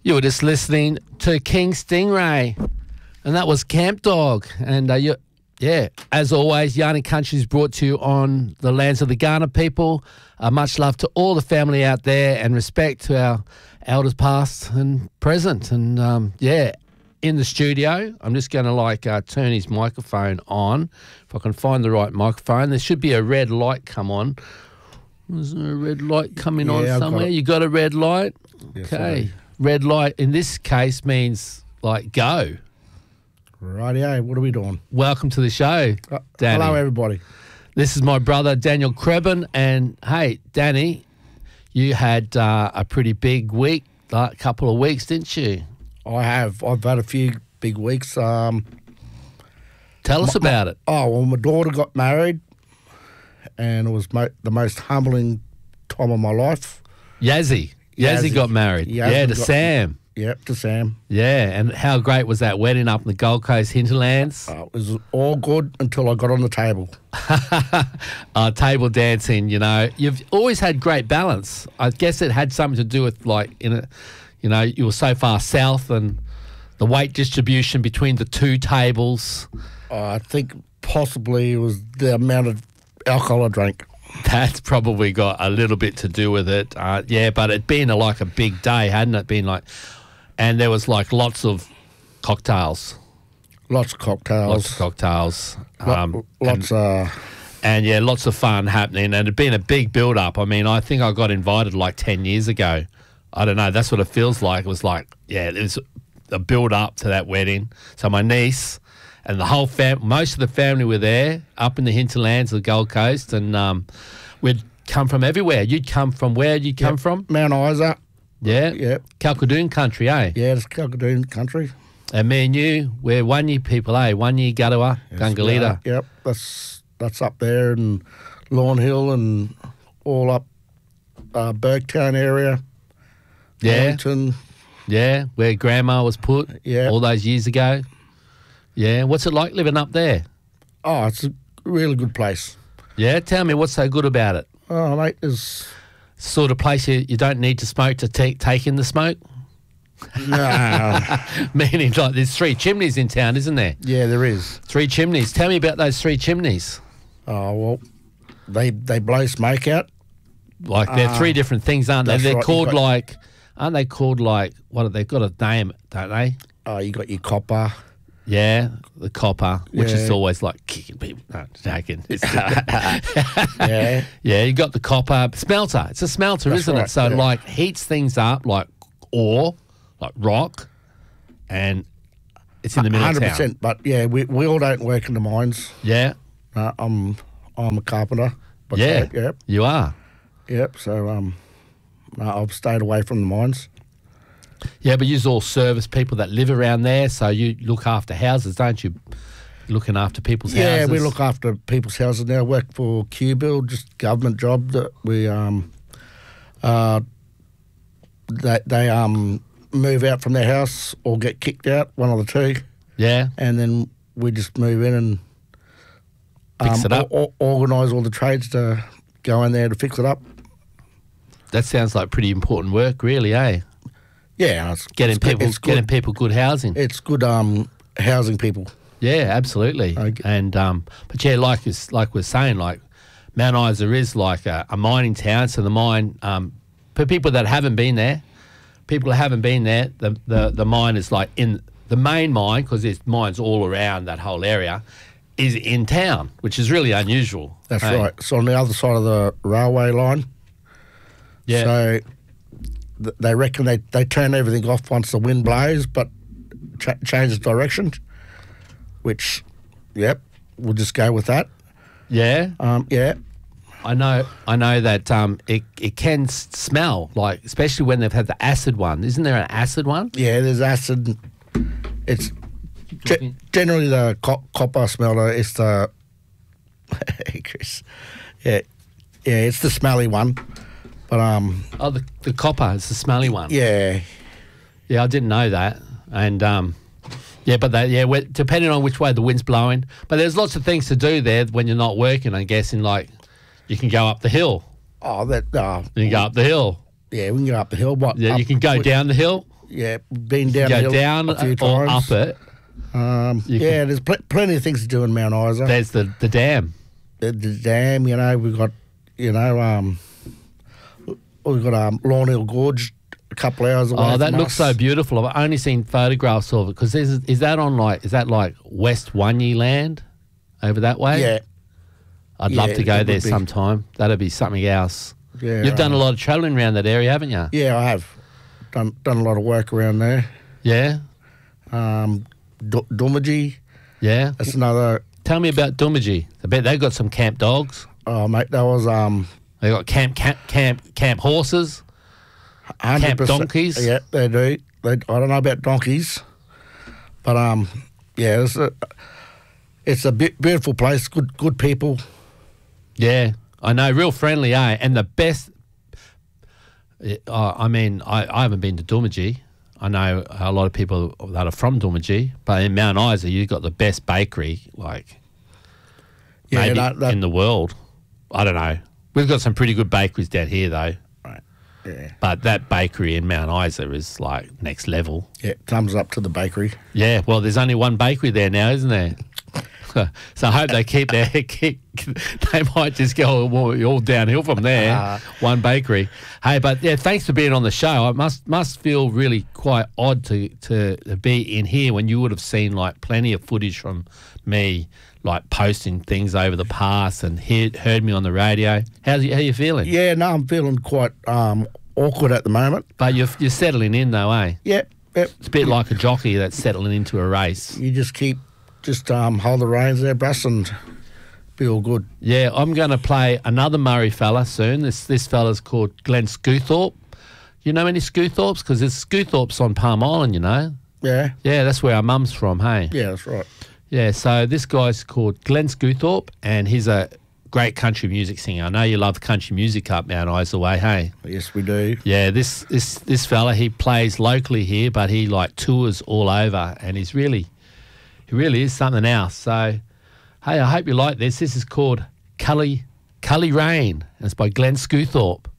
You were just listening to King Stingray, and that was Camp Dog. And as always, Yarning Country is brought to you on the lands of the Kaurna people. Much love to all the family out there, and respect to our elders past and present. And in the studio, I'm just going to turn his microphone on. If I can find the right microphone, there should be a red light come on. Is there a red light coming on somewhere? You got a red light? Yes, okay. Red light in this case means go. Rightio, what are we doing? Welcome to the show, Danny. Hello, everybody. This is my brother, Daniel Crebin. And, hey, Danny, you had a pretty big week, a couple of weeks, didn't you? I have. I've had a few big weeks. Tell us about it. My daughter got married, and it was the most humbling time of my life. Yazzie got married. To Sam. Yep, to Sam. Yeah, and how great was that wedding up in the Gold Coast hinterlands? It was all good until I got on the table. Table dancing, You've always had great balance. I guess it had something to do with, you were so far south and the weight distribution between the two tables. I think possibly it was the amount of alcohol I drank. That's probably got a little bit to do with it. But it'd been a big day, hadn't it? And there was lots of cocktails. Lots of cocktails. Lots of fun happening. And it'd been a big build-up. I mean, I think I got invited 10 years ago. I don't know. That's what it feels like. It was it was a build-up to that wedding. So my niece and the whole most of the family were there up in the hinterlands of the Gold Coast, and we'd come from everywhere. You'd come from where? You'd come from? Mount Isa. Yeah? Yep. Kalkadoon country, eh? Yeah, it's Kalkadoon country. And me and you, we're Wanya people, eh? Wanya, Gadawa, Gungalita. Yep, that's up there in Lawn Hill and all up Burgtown area. Yeah. Wellington. Yeah, where Grandma was put all those years ago. Yeah, what's it like living up there? Oh, it's a really good place. Yeah, tell me what's so good about it. Oh, mate, there's sort of place you don't need to smoke to take in the smoke. No. Meaning there's 3 chimneys in town, isn't there? Yeah, there is. 3 chimneys. Tell me about those 3 chimneys. Oh, well, they blow smoke out. They're 3 different things, aren't they? They're called aren't they called what? They've got a name, don't they? Oh, you got your copper. Yeah, the copper, which is always kicking people. No, joking. Yeah. Yeah, you got the copper. Smelter. It's a smelter, isn't it? So, heats things up like ore, like rock, and it's in the middle of town. 100%, but, yeah, we all don't work in the mines. Yeah. I'm a carpenter. Yep. You are. Yep, so I've stayed away from the mines. Yeah, but you're all service people that live around there, so you look after houses, don't you? Looking after people's houses. Yeah, we look after people's houses now. I work for QBuild, just a government job that we they move out from their house or get kicked out, one of the two. Yeah. And then we just move in and fix it up. Organise all the trades to go in there to fix it up. That sounds like pretty important work, really, eh? Yeah, getting people good housing. It's good housing people. Yeah, absolutely. And but yeah, like we're saying, Mount Isa is a mining town. So the mine, for people that haven't been there, the mine is in the main mine, because there's mines all around that whole area, is in town, which is really unusual. That's right. So on the other side of the railway line. Yeah. So they reckon they turn everything off once the wind blows, but changes direction, which, we'll just go with that. Yeah? Yeah. I know that it can smell, especially when they've had the acid one. Isn't there an acid one? Yeah, there's acid. It's generally the copper smelter. It's the... Chris. Yeah, it's the smelly one. But the copper is the smelly one. Yeah. Yeah, I didn't know that. And depending on which way the wind's blowing. But there's lots of things to do there when you're not working, I guess, you can go up the hill. Oh, that... you can go up the hill. Yeah, we can go up the hill. But yeah, you can go down the hill. Yeah, been You down the go hill down a few or times. up it. Yeah, there's plenty of things to do in Mount Isa. There's the dam. The dam, you know, we've got, you know, we've got Lawn Hill Gorge a couple hours away. Oh, that from looks us. so beautiful. I've only seen photographs of it because is that like West Wunyi land over that way? Yeah, I'd love yeah, to go it there would be. sometime. That'd be something else. yeah. You've done a lot of travelling around that area, haven't you? Yeah, I have done a lot of work around there. Yeah, Dumaji, yeah. that's another. Tell me about Dumaji. I bet they've got some camp dogs. Oh, mate, that was They got camp horses. 100%. Camp donkeys? Yeah, they do. I don't know about donkeys, but yeah, it's a beautiful place. Good people. Yeah, I know. Real friendly, eh? And the best. I mean, I haven't been to Dumaji. I know a lot of people that are from Dumaji, but in Mount Isa, you've got the best bakery, like Yeah, maybe that- in the world. I don't know. We've got some pretty good bakeries down here, though. Right. Yeah, But that bakery in Mount Isa is like next level. yeah. Thumbs up to the bakery. Yeah, well, there's only one bakery there now, isn't there? So I hope they keep their they might just go all downhill from there. One bakery. Hey, but yeah, thanks for being on the show. It must feel really quite odd to be in here when you would have seen like plenty of footage from me, like posting things over the past and heard me on the radio. How you feeling? Yeah, no, I'm feeling quite awkward at the moment. But you're settling in though, eh? Yep. It's a bit like a jockey that's settling into a race. You just hold the reins there, Bruss, and be all good. Yeah, I'm going to play another Murray fella soon. This fella's called Glenn Scewthorpe. You know any Scewthorpes? Because there's Scewthorpes on Palm Island, you know. Yeah. Yeah, that's where our mum's from, hey? Yeah, that's right. Yeah, so this guy's called Glenn Scewthorpe, and he's a great country music singer. I know you love country music up Mount Isa way, hey? Yes, we do. Yeah, this fella, he plays locally here, but he like tours all over, and he really is something else. So, hey, I hope you like this. This is called Cully Rain, and it's by Glenn Scewthorpe.